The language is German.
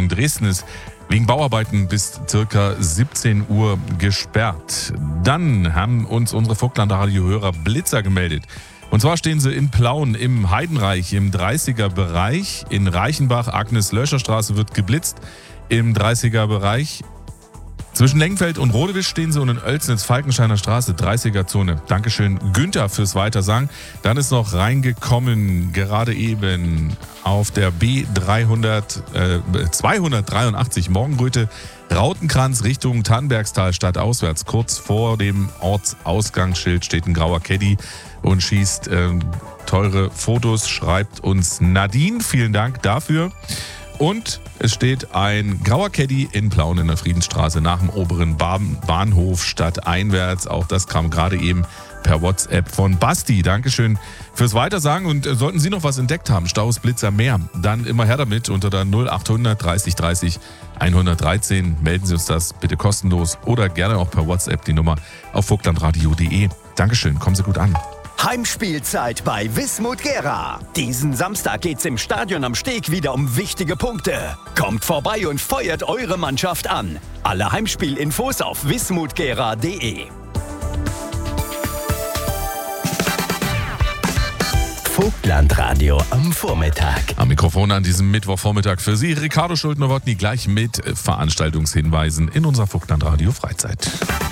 Richtung Dresden ist wegen Bauarbeiten bis circa 17 Uhr gesperrt. Dann haben uns unsere Vogtland-Radio-Hörer Blitzer gemeldet. Und zwar stehen sie in Plauen im Heidenreich im 30er-Bereich. In Reichenbach, Agnes-Löscher-Straße wird geblitzt. Im 30er-Bereich zwischen Lengenfeld und Rodewisch stehen sie und in Oelsnitz, Falkensteiner Straße, 30er-Zone. Dankeschön, Günther, fürs Weitersagen. Dann ist noch reingekommen, gerade eben auf der B283 Morgenröte, Rautenkranz Richtung Tannbergstal stadtauswärts. Kurz vor dem Ortsausgangsschild steht ein grauer Caddy und schießt teure Fotos, schreibt uns Nadine. Vielen Dank dafür. Und es steht ein grauer Caddy in Plauen in der Friedensstraße nach dem oberen Bahnhof stadteinwärts. Auch das kam gerade eben per WhatsApp von Basti. Dankeschön fürs Weitersagen. Und sollten Sie noch was entdeckt haben, Staus, Blitzer, mehr, dann immer her damit unter der 0800 30 30 113. Melden Sie uns das bitte kostenlos oder gerne auch per WhatsApp die Nummer auf vogtlandradio.de. Dankeschön, kommen Sie gut an. Heimspielzeit bei Wismut Gera. Diesen Samstag geht's im Stadion am Steg wieder um wichtige Punkte. Kommt vorbei und feuert eure Mannschaft an. Alle Heimspielinfos auf wismutgera.de. Vogtlandradio am Vormittag. Am Mikrofon an diesem Mittwochvormittag für Sie Ricardo Schuldner-Nowotny gleich mit Veranstaltungshinweisen in unserer Vogtlandradio Freizeit.